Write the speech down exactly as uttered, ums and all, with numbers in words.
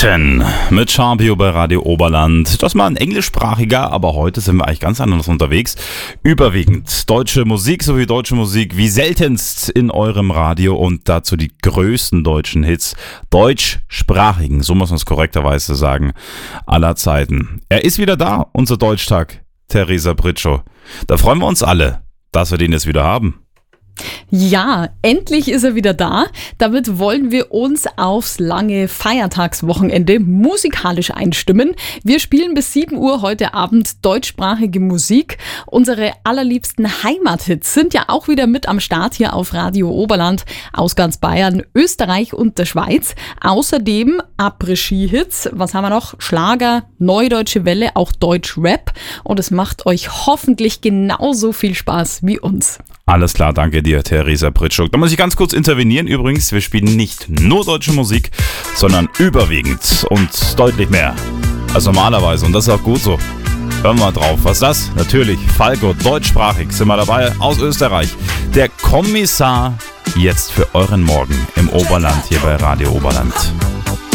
Ten mit Sharpio bei Radio Oberland. Das mal ein englischsprachiger, aber heute sind wir eigentlich ganz anders unterwegs. Überwiegend deutsche Musik sowie deutsche Musik wie seltenst in eurem Radio und dazu die größten deutschen Hits, deutschsprachigen, so muss man es korrekterweise sagen, aller Zeiten. Er ist wieder da, unser Deutschtag, Theresa Britschow. Da freuen wir uns alle, dass wir den jetzt wieder haben. Ja, endlich ist er wieder da. Damit wollen wir uns aufs lange Feiertagswochenende musikalisch einstimmen. Wir spielen bis sieben Uhr heute Abend deutschsprachige Musik. Unsere allerliebsten Heimathits sind ja auch wieder mit am Start hier auf Radio Oberland aus ganz Bayern, Österreich und der Schweiz. Außerdem Après-Ski-Hits. Was haben wir noch? Schlager, Neudeutsche Welle, auch Deutsch-Rap. Und es macht euch hoffentlich genauso viel Spaß wie uns. Alles klar, danke dir, Theresa Britschow. Da muss ich ganz kurz intervenieren. Übrigens, wir spielen nicht nur deutsche Musik, sondern überwiegend und deutlich mehr als normalerweise. Und das ist auch gut so. Hören wir mal drauf. Was ist das? Natürlich, Falco, deutschsprachig, sind wir dabei, aus Österreich. Der Kommissar jetzt für euren Morgen im Oberland, hier bei Radio Oberland.